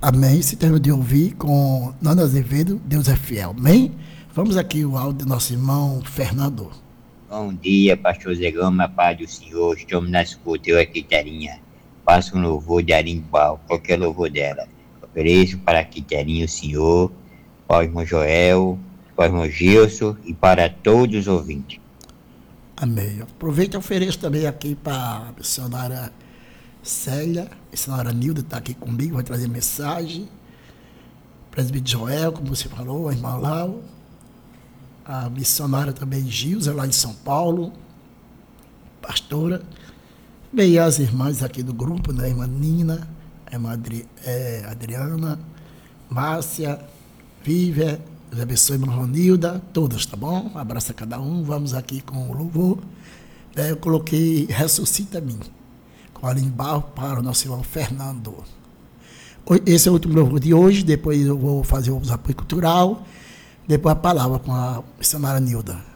Amém. Se terminou de ouvir com Nana Azevedo, Deus é fiel. Amém. Vamos aqui o áudio do nosso irmão Fernando. Bom dia, pastor Zé Gama, paz do Senhor. Estamos na escuta, eu aqui, Terinha. Faço um louvor de Arimbal, qualquer louvor dela. Ofereço para a Quiterinha o Senhor, para o irmão Joel, para o irmão Gilson e para todos os ouvintes. Amém. Aproveita e ofereço também aqui para a missionária Célia, a missionária Nilda está aqui comigo, vai trazer mensagem. Presbítero Joel, como você falou, a irmã Lau, a missionária também Gilza, lá em São Paulo, pastora, bem, as irmãs aqui do grupo, né? A irmã Nina, a irmã Adriana, Márcia, Vívia, Deus abençoe, irmã Ronilda, todas, tá bom? Um abraço a cada um, vamos aqui com o louvor. Daí eu coloquei Ressuscita-me, com a Barro para o nosso irmão Fernando. Esse é o último louvor de hoje, depois eu vou fazer o apoio cultural, depois a palavra com a missionária Nilda.